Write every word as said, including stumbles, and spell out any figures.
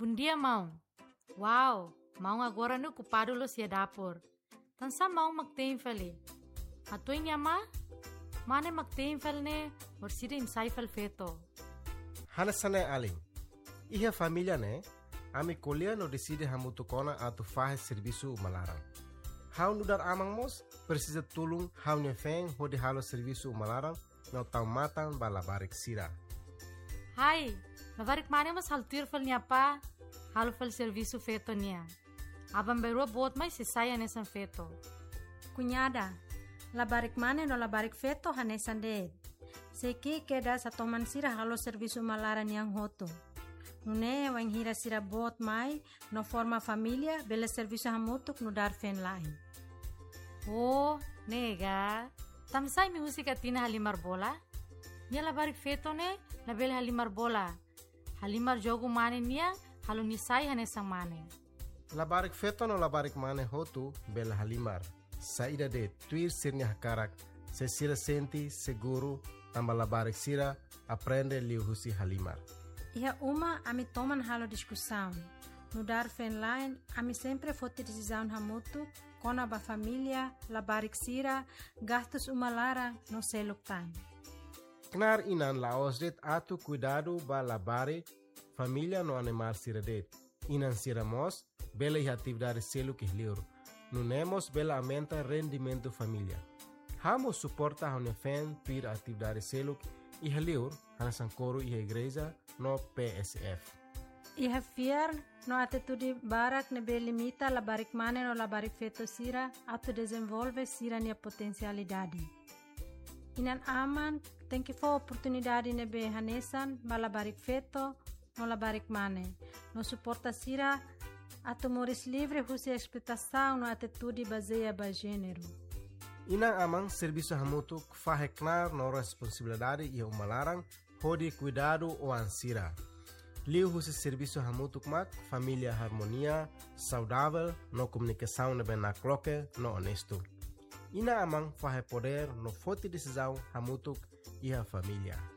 Bom dia, mão. Uau, mão agora no ocupado lo sia dapur. Tansa mão magtein fali. Atoy niya ma? Mane magtein fal ne, or sida insay fal feto. Hanasane aling. Iha família ne, ami kolia no decide hamutu kona atu fahe serviço malaran. Hau nudar amang mos, precisa tulung hau nefeng hodi halo serviço malaran no tau matan balabarik sira. Hai, labarik mane mas haltir fal niya pa, halo fal serviço feto niya. Abang berua bot mai sisaya nesan feto. Cunhada, labarik mane no labarik feto hanesan de. Seki keda sa toman sira halo serviço malaran yang hoto. Nune wang hira sira bot mai no forma família bela serviço hamutuk no dar fen lain. Oh, nega. Tamsay mi husika tina halimar bola? Nia labarik feto ne, label halimar bola. Halimar jogo mane nia, halo nisay hanesang mane. Labarik feto no labarik mane hotu bela halimar. Saída de tuir sirnya hakarak, se sira senti seguro, tamba labarik sira, aprende liu husi halimar. Iha uma ami toman halo discussão. No dar fen line, ami sempre fote decisão hamutu, kona ba família, labarik sira, gastos umalara no seluk time. Knar inan laosdet atu cuidado ba labare, família no animar sira det. Inan sira mos, bela iha atividade seluk ihliur. Nunemos bela aumenta rendimento família. Hamos suporta hone fen pir atividade seluk ihliur, hanasan coro iha igreja no P S F. Iha fiar no atitude barak nebe limita labarik mane no labarik feto sira atu desenvolve sira nia potencialidade. Inan aman tem que for oportunidade nebe hanesan ba labarik feto no labarik mane. No suporta sira atu moris livre husi explotação no atitude baseia ba gênero. Inang amang serviço hamutu fahe knar no responsabilidade e umalarang hodi cuidado o ansira. Liu husi serviço hamutu mak família harmonia, saudável, no comunicação nebe na cloque, no honesto. Ina amang fahe poder no forte decisão hamutu e a família.